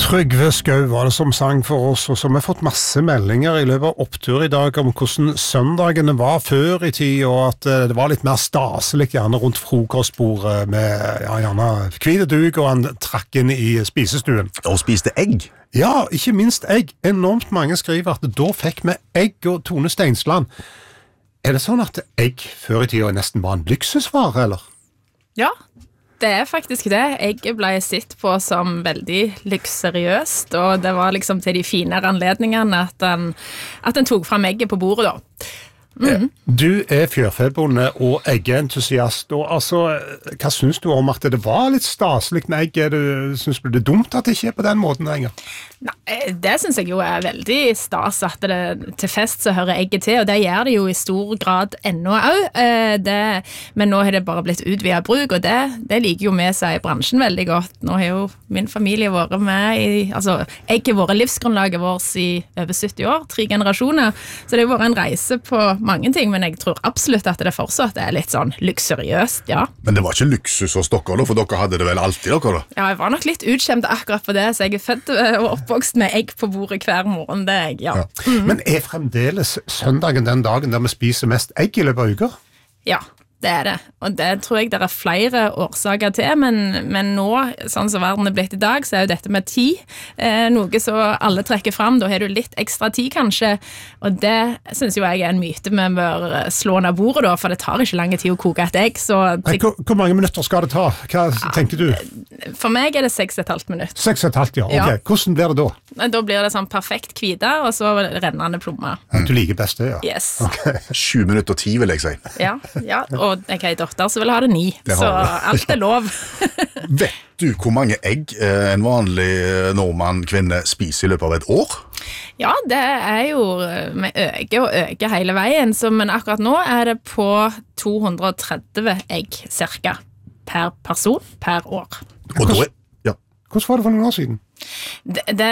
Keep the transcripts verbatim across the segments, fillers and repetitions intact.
Trygve Skau var det som sang for oss, og så har vi fått masse meldinger i løpet av opptur i dag om hvordan søndagene var før i tid, og at det var litt mer staselig gjerne rundt frokostbordet med ja, gjerne hvite duk, og han trakk inn i spisestuen. Og spiste egg? Ja, ikke minst egg. Enormt mange skriver at da fikk vi egg og Tone Steinsland. Er det sånn at egg før i tida nesten var en luksusvare, eller? Ja, det er faktisk det. Egget ble sett på som veldig luksuriøst, og det var liksom til de finere anledningene at den, at den tok frem egget på bordet da. Mm. Du er fjørfebonde og eggentusiast, og altså, hva synes du om at det var litt staselig med egg? Er det, synes du det er dumt at det ikke er på den måten lenger? Nei, det synes jeg jo er veldig stas at det til fest så hører egget til, og det gjør det jo i stor grad ennå også. Men nå har det bare blitt utvidet bruk, og det, det liker jo vi seg i bransjen veldig godt. Nå har jo min familie vært med i, altså egg har vært livsgrunnlaget vårt i over sytti år, tre generasjoner, så det har vært en reise på mange ting, men jeg tror absolutt at det fortsatt er litt sånn luksuriøst, ja. Men det var ikke luksus hos dere da, for dere hadde det vel alltid dere da? Ja, jeg var nok litt utkjent akkurat på det, så jeg er født og oppvokst med egg på bordet hver morgen, det er jeg, ja. ja. Mm. Men er fremdeles søndagen den dagen der vi spiser mest egg i løpet av uker? Ja, det er det, og det tror jeg det er flere årsaker til, men, men nå, sånn som verden er blitt i dag, så er jo dette med tid, eh, noe så alle trekker frem, da har du litt ekstra tid kanskje, og det synes jo jeg er en myte vi bør slå ned bordet da, for det tar ikke lange tid å koke et egg, så... Nei, hvor, hvor mange minutter skal det ta? Hva ja, tenker du? For meg er det seks og et halvt minutt. Seks og et halvt, ja, ok. Ja. Hvordan blir det da? Da blir det sånn perfekt hvite, og så rennende plommer. Mm. Du liker best det, ja? Yes. Okay. Sju minutter ti vil jeg si. Ja, ja, og jeg har en dotter som vil ha det ni, det så alt er lov. Vet du hvor mange egg en vanlig nordmann kvinne spiser i løpet av et år? Ja, det er jo, vi øker og øker hele veien, så, men akkurat nå er det på to hundre og tretti egg cirka per person per år. Og da er, ja. Hvordan var det for noen år siden? Det, det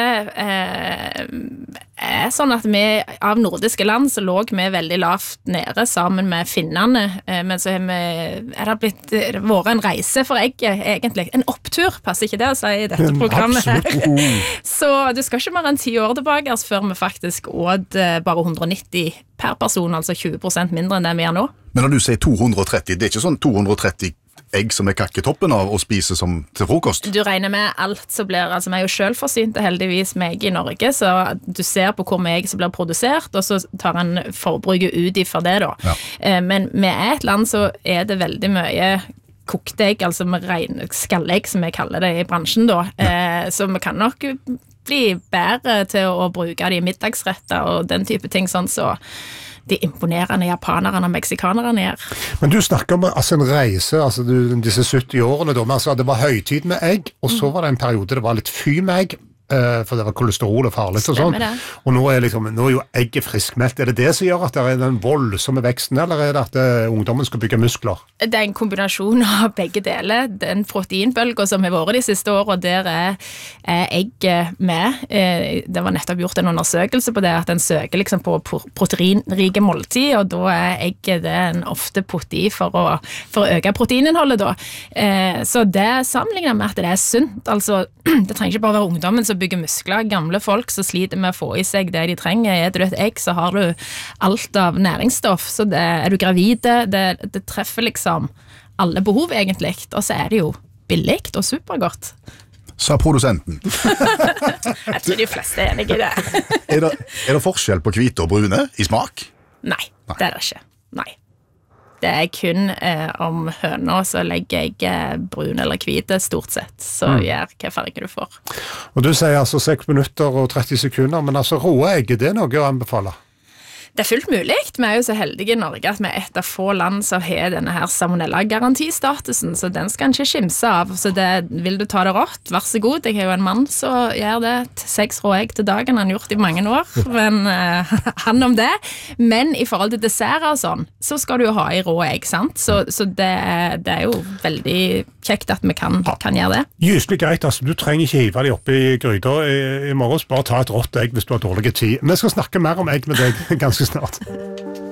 eh, er sånn at vi av nordiske land så lå vi veldig lavt nede sammen med finnene, eh, men så er, vi, er det blitt det vært en reise for egget egentlig, en opptur, passer ikke det å si i dette programmet her. Så du skal ikke mer enn ti år tilbake altså, før vi faktisk åt bare hundre og nitti per person, altså tjue prosent mindre enn det vi gjør nå. Men når du sier to hundre og tretti, det er ikke sånn to hundre og tretti egg som er kakketoppen av å spise som til frokost? Du regner med alt som blir, altså vi er jo selvforsynte heldigvis med egg i Norge, så du ser på hvor mye egg som blir produsert, og så tar en forbruket ut ifra det da. Ja. Men vi er et land så er det veldig mye kokte egg, altså med ren skallegg som vi kaller det i bransjen da, ja. Så vi kan nok bli bedre til å bruke det i middagsretter og den type ting sånn så de imponerende japanerne og meksikanerne gjør. Men du snakker om altså, en reise, altså du, disse sytti årene, da, men altså, det var høytid med egg, og så var det en periode det var litt fy med egg, for det var kolesterol og farlig og sånn. Og nå er, liksom, nå er jo egget friskmeldt. Er det det som gjør at det er den voldsomme veksten, eller er det at det, ungdommen skal bygge muskler? Det er en kombinasjon av begge deler. Den proteinbølgen som har vært de siste årene, der er, er egget med. Det var nettopp gjort en undersøkelse på det, at den søker liksom på proteinrike måltid, og da er egget det en ofte putt i for å, for å øke proteininnholdet da. Så det sammenligner med at det er sunt. Altså, det trenger ikke bare være ungdommen som bygger muskler, gamle folk som sliter med å få i seg det de trenger. Er du et egg, så har du alt av næringsstoff, så det, er du gravide, det, det treffer liksom alle behov egentlig, og så er det jo billigt og supergodt. Sa produsenten. Jeg tror de fleste er enige i det. er, det er det forskjell på hvite og brune i smak? Nei, Nei. Det er det ikke. Nei. Det er kun eh, om høna, så legger jeg eh, brun eller hvite stort sett, så mm. gjør hva farge du får. Og du sier altså seks minutter og tretti sekunder, men altså råe egg, det er noe å anbefale? Det er fullt mulig. Vi er jo så heldige i Norge at vi er et av få land som har denne her salmonella-garantistatusen, så den skal en ikke skimse av. Så det, vil du ta det rått, vær så god. Jeg har jo en mann som gjør det til seks rå egg til dagen, han har gjort det i mange år, men uh, han om det. Men i forhold til dessert og sånn, så skal du jo ha i rå egg, sant? Så, så det, det er jo veldig kjekt at vi kan, kan gjøre det. Gyselig greit, altså. Du trenger ikke hive deg opp i gryta i, i morges, bare ta et rått egg hvis du har dårlig tid. Vi skal snakke mer om egg med deg ganske snart.